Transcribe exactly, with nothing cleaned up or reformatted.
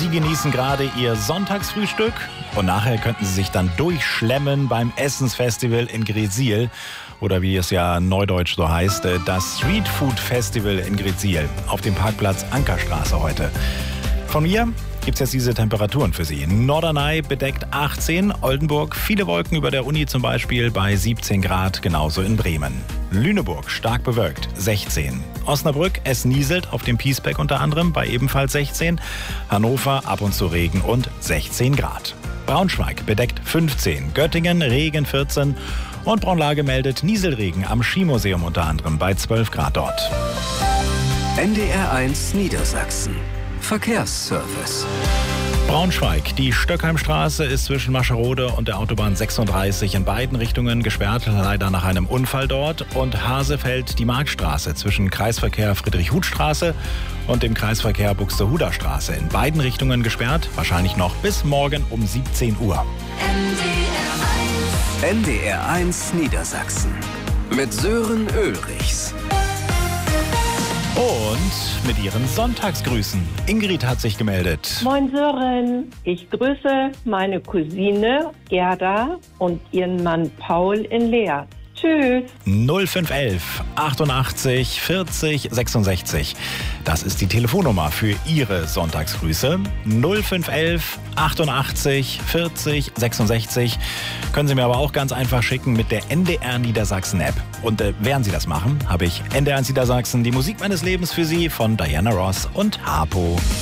Sie genießen gerade Ihr Sonntagsfrühstück und nachher könnten Sie sich dann durchschlemmen beim Essensfestival in Gresil. Oder wie es ja neudeutsch so heißt, das Street Food Festival in Gresil auf dem Parkplatz Ankerstraße heute. Von mir gibt es jetzt diese Temperaturen für Sie. Norderney bedeckt achtzehn, Oldenburg viele Wolken über der Uni zum Beispiel bei siebzehn Grad, genauso in Bremen. Lüneburg stark bewölkt, sechzehn. Osnabrück, es nieselt auf dem Piesbeck unter anderem bei ebenfalls sechzehn. Hannover ab und zu Regen und sechzehn Grad. Braunschweig bedeckt fünfzehn, Göttingen Regen vierzehn und Braunlage meldet Nieselregen am Skimuseum unter anderem bei zwölf Grad dort. N D R eins Niedersachsen. Verkehrsservice. Braunschweig, die Stöckheimstraße ist zwischen Mascherode und der Autobahn sechsunddreißig in beiden Richtungen gesperrt, leider nach einem Unfall dort. Und Hasefeld, die Marktstraße zwischen Kreisverkehr Friedrich-Huth-Straße und dem Kreisverkehr Buxtehuder Straße in beiden Richtungen gesperrt, wahrscheinlich noch bis morgen um siebzehn Uhr. N D R eins Niedersachsen mit Sören Ulrichs. Und mit ihren Sonntagsgrüßen. Ingrid hat sich gemeldet. Moin Sören, ich grüße meine Cousine Gerda und ihren Mann Paul in Leer. Tschüss. null fünf elf achtundachtzig vierzig sechsundsechzig. Das ist die Telefonnummer für Ihre Sonntagsgrüße. null fünf elf achtundachtzig vierzig sechsundsechzig. Können Sie mir aber auch ganz einfach schicken mit der N D R Niedersachsen App. Und äh, während Sie das machen, habe ich N D R eins Niedersachsen, die Musik meines Lebens für Sie von Diana Ross und Harpo.